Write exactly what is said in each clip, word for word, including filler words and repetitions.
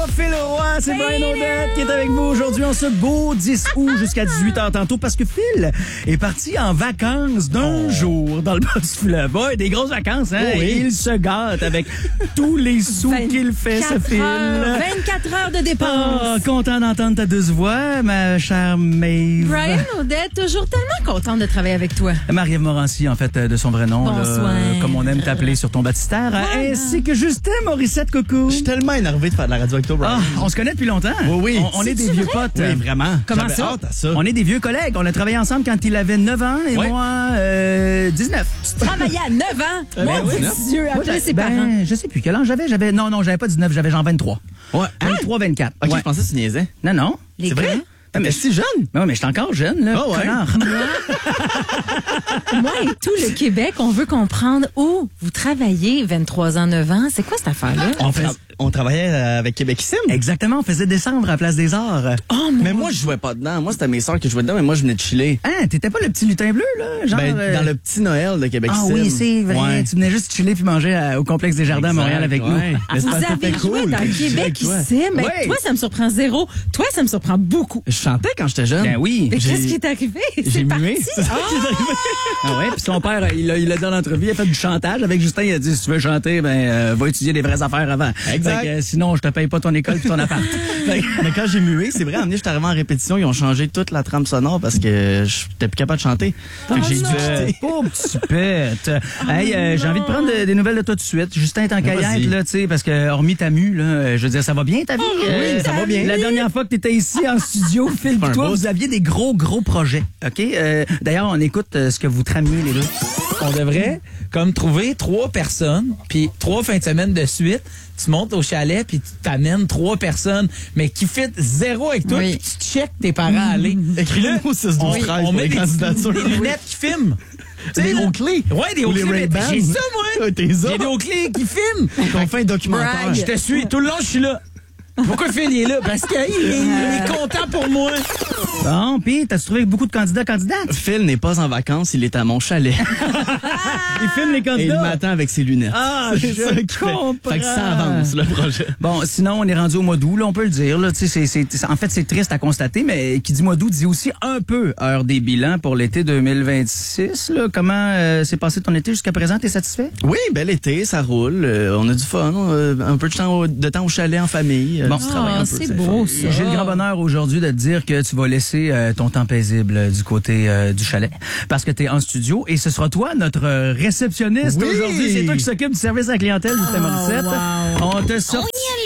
Phil Roy, c'est Brian Odette qui est avec vous aujourd'hui en ce beau dix août jusqu'à dix-huit heures tantôt parce que Phil est parti en vacances d'un oh. jour dans le bas du fleuve. Ouais, des grosses vacances, hein? Oh oui. Il se gâte avec tous les sous qu'il fait, ce Phil. vingt-quatre heures de dépenses. Oh, content d'entendre ta douce voix, ma chère Maeve. Brian Odette, toujours tellement contente de travailler avec toi. Marie-Ève Morancy, en fait, de son vrai nom. Bonsoir. Là, comme on aime t'appeler sur ton baptistère. Voilà. Ainsi que Justin Morissette, coucou. Je suis tellement énervé de faire de la radio avec toi, Brian. Ah, on se connaît depuis longtemps. Oui, oui. On, on est des vieux vrai? potes. Oui, vraiment. Comment J'avais ça? hâte à ça? On est des vieux collègues. On a travaillé ensemble quand il avait neuf ans et ouais. moi, euh, dix-neuf. Tu travaillais à neuf ans? Euh, Mon ben, Dieu, appelez ses ben, parents. Je sais plus quel âge j'avais. J'avais, non, non, j'avais pas dix-neuf, j'avais genre vingt-trois. Ouais. vingt-trois, vingt-quatre. Ok, ouais. je pensais que tu niaisais. Non, non. Les C'est vrai? gars? Ah, mais T'es si jeune? Mais ouais, mais je suis encore jeune, là. Oh, ouais. Connard. Moi et tout le Québec, on veut comprendre où vous travaillez vingt-trois ans, neuf ans. C'est quoi cette affaire-là? On, tra- on travaillait avec Québec Sim. Exactement, on faisait descendre à Place des Arts. Oh, mon Mais moi, je jouais pas dedans. Moi, c'était mes sœurs qui jouaient dedans, mais moi, je venais de chiller. Hein, t'étais pas le petit lutin bleu, là? Genre, Ben, euh, dans le petit Noël de Québec Ah Sim. oui, c'est vrai. Ouais. Tu venais juste chiller puis manger à- au complexe des Jardins Exact, à Montréal avec ouais. nous. Mais Vous c'est parce que avez c'était joué cool. dans Je chillais Québec avec toi. ici, mais Ouais. toi, ça me surprend zéro. Toi, ça me surprend beaucoup. Je chantais quand j'étais jeune. Ben oui. Mais J'ai- qu'est-ce qui est arrivé? J'ai C'est parti. mué. C'est ça qui est arrivé. Ah ouais, puis son père, il a, il a dit dans l'entrevue, il a fait du chantage avec Justin, il a dit, si tu veux chanter, ben, euh, va étudier des vraies affaires avant. Exact. Fait que, euh, sinon, je te paye pas ton école puis ton appart. Fait que- Mais quand j'ai mué, c'est vrai, à un moment donné, j'étais arrivé en répétition, ils ont changé toute la trame sonore parce que j'étais plus capable de chanter. Fait que Oh j'ai dû non. quitter. Pauvre petit pète. Hey, euh, j'ai envie de prendre de- des nouvelles de toi tout de suite. Justin est en Vas-y. caillette, là, tu sais, parce que, hormis ta mue, là, euh, je veux dire, ça va bien ta vie? Euh, oui, ça va bien. La dernière fois que tu étais ici en studio, Phil, pas pis un toi, bout. vous aviez des gros, gros projets. OK? Euh, D'ailleurs, on écoute euh, ce que vous tramiez, les deux. On devrait comme trouver trois personnes, puis trois fins de semaine de suite, tu montes au chalet, puis tu t'amènes trois personnes, mais qui fit zéro avec toi, Oui. puis tu checkes tes parents aller. Écrivez-nous au six douze On, treize on pour met les des, candidatures. des lunettes qui filment. Tu sais, Des là- hauts-clés. Ouais, des Ou les hauts-clés. mais Ray-Ban. J'ai ça, moi. Ouais, t'es ça. J'ai des hauts-clés qui filment. Qu'on fait un documentaire. Brag. Je te suis. Tout le long, je suis là. Pourquoi Phil il est là? Parce qu'il est, il est content pour moi. Bon, pis t'as trouvé beaucoup de candidats, candidates? Phil n'est pas en vacances, il est à mon chalet. Il filme les Et il candidats. m'attend avec ses lunettes. Ah, C'est je ça qu'il fait. comprends. Fait que ça avance, le projet. Bon, sinon, on est rendu au mois d'août, là, on peut le dire. Là, tu sais, c'est, c'est, c'est- en fait, c'est triste à constater, mais qui dit mois d'août dit aussi un peu heure des bilans pour l'été deux mille vingt-six. Là. Comment euh, s'est passé ton été jusqu'à présent? T'es satisfait? Oui, bel été, ça roule. Euh, on a du fun. euh, un peu de temps, au, de temps au chalet en famille. euh, Bon. du travail Ah, un peu, c'est le beau, fun. ça. J'ai le grand bonheur aujourd'hui de te dire que tu vas laisser euh, ton temps paisible euh, du côté euh, du chalet parce que tu es en studio et ce sera toi notre euh, réceptionniste Oui! aujourd'hui. C'est toi qui s'occupe du service à la clientèle du Justin Morissette. wow. On te sort.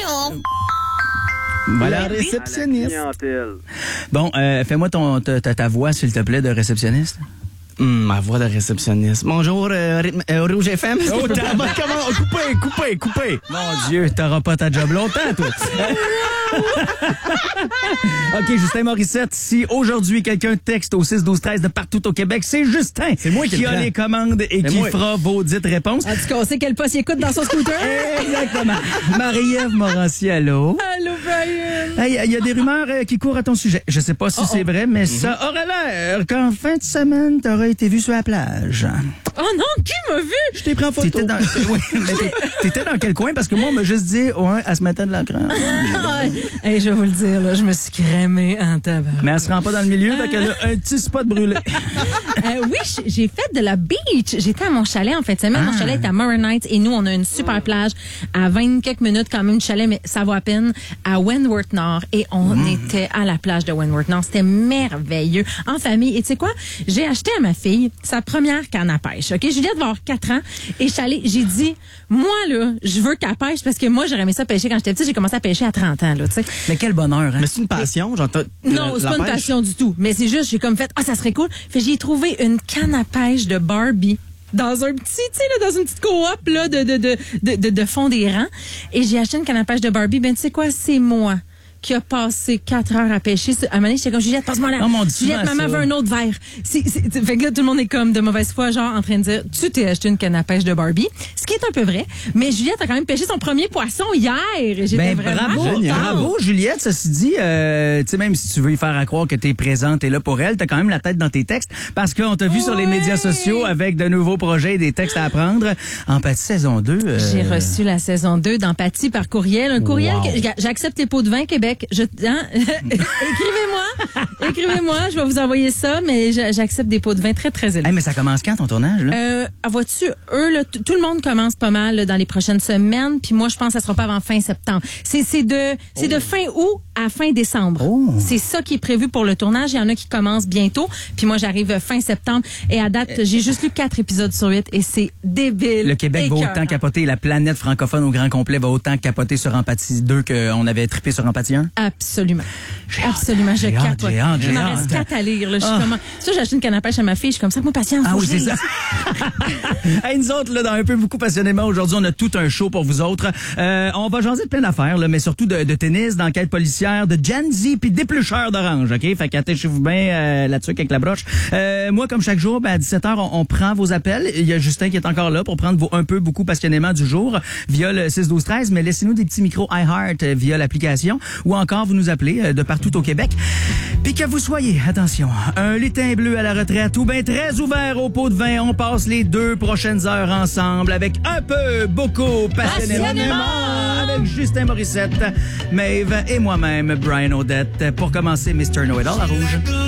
Voilà. La réceptionniste. Bon, euh, fais-moi ton ta, ta- ta voix s'il te plaît de réceptionniste. Hum, ma voix de réceptionniste. Bonjour, euh, rythme- euh, Rouge F M. Oh, t'as- comment, comment, coupez, coupez, coupez. Mon Dieu, t'auras pas ta job longtemps, toi. OK, Justin Morissette, si aujourd'hui quelqu'un texte au six douze treize de partout au Québec, c'est Justin C'est moi qui qui le a prends. les commandes et C'est qui moi. fera vos dites réponses. As-tu qu'on sait quel poste il écoute dans son scooter? Exactement. Marie-Ève Morancy, allô? Allô, Brian. Hey, il y a des rumeurs euh, qui courent à ton sujet. Je sais pas si c'est vrai, mais ça aurait l'air qu'en fin de semaine, t'aurais été vu sur la plage. Oh non, qui m'a vu? Je t'ai pris en photo. T'étais dans, oui, mais t'es- t'étais dans quel coin? Parce que moi, on m'a juste dit, ouais, elle se mettait de la crème. Ah, hey, je vais vous le dire, là, je me suis crémée en tabac. Mais elle se rend pas dans le milieu, fait qu'elle a un petit spot brûlé. Euh, oui, j- j'ai fait de la beach. J'étais à mon chalet en fin de semaine. Mon chalet est à Morin Heights et nous, on a une super plage à vingt quelques minutes quand même du chalet, mais ça vaut à peine, à Wentworth Nord. Et on était à la plage de Wentworth Nord. C'était merveilleux. En famille. Et tu sais quoi? J'ai acheté à ma fille sa première canne à pêche. OK? Juliette va avoir quatre ans. Et je suis allée, j'ai dit, moi, là, je veux qu'elle pêche parce que moi, j'aurais aimé ça pêcher quand j'étais petite. J'ai commencé à pêcher à trente ans, là, tu sais. Mais quel bonheur, hein? Mais c'est une passion, j'entends. Non, la- c'est la pas une pêche. passion du tout. Mais c'est juste, j'ai comme fait, ah, ça serait cool. Fait j'ai trouvé une canne à pêche de Barbie dans un petit, tu sais, là, dans une petite coop, là, de, de, de, de, de, de fond des rangs. Et j'ai acheté une canne à pêche de Barbie. Ben, tu sais quoi? C'est moi qui a passé quatre heures à pêcher. À un moment donné, j'étais comme, Juliette, passe-moi là. Non, mais on dit Juliette, souvent maman ça. veut un autre verre. C'est, c'est, fait que là, tout le monde est comme de mauvaise foi, genre en train de dire, tu t'es acheté une canne à pêche de Barbie. Ce qui est un peu vrai. Mais Juliette a quand même pêché son premier poisson hier. Et j'étais Ben, vraiment bravo, contente. bravo, Juliette. Ceci dit, euh, tu sais, même si tu veux y faire à croire que t'es présente, t'es là pour elle, t'as quand même la tête dans tes textes parce qu'on t'a vu sur les Ouais. médias sociaux avec de nouveaux projets et des textes à apprendre. Empathie saison deux. euh, J'ai reçu la saison deux d'Empathie par courriel. Un courriel Wow. que j'accepte les pots de vin Québec. Je, hein? Écrivez-moi. Écrivez-moi. Je vais vous envoyer ça, mais j'a- j'accepte des pots de vin très, très élevés. Hey, mais ça commence quand ton tournage, là? Euh, vois-tu, eux, là, t- tout le monde commence pas mal là, dans les prochaines semaines, puis moi, je pense que ça sera pas avant fin septembre. C'est, c'est de, c'est de fin août à fin décembre. Oh. C'est ça qui est prévu pour le tournage. Il y en a qui commencent bientôt, puis moi, j'arrive fin septembre. Et à date, j'ai juste lu quatre épisodes sur huit et c'est débile. Le Québec va écœurant. autant capoter, la planète francophone au grand complet va autant capoter sur Empathie deux qu'on avait trippé sur Empathie un. Absolument. hâte, Absolument, je j'ai hâte, capote. j'ai hâte, Il j'ai m'en reste hâte. quatre à lire. Là. Je suis Ah. comme, ça, j'ai acheté une canne à pêche à ma fille. Je suis comme ça, moi, patience. Ah faut oui, que c'est je ça. lise. Hey, nous autres, là, dans Un peu beaucoup passionnément, aujourd'hui, on a tout un show pour vous autres. Euh, on va jaser de plein d'affaires, là, mais surtout de, de tennis, d'enquête policière, de Gen Z, puis d'éplucheurs d'orange, OK? Fait qu'attachez-vous bien euh, là-dessus avec la broche. Euh, moi, comme chaque jour, ben, à dix-sept heures, on, on prend vos appels. Il y a Justin qui est encore là pour prendre vos Un peu beaucoup passionnément du jour via le six douze treize, mais laissez-nous des petits micros iHeart euh, via l'application ou encore vous nous appelez euh, de partout au Québec. Puis que vous soyez, attention, un lutin bleu à la retraite ou bien très ouvert au pot de vin, on passe les deux prochaines heures ensemble avec Un peu, beaucoup, passionnément, Passionnément! avec Justin Morissette, Maeve et moi-même, Brian Odette. Pour commencer, mister Know-It-All à Rouge.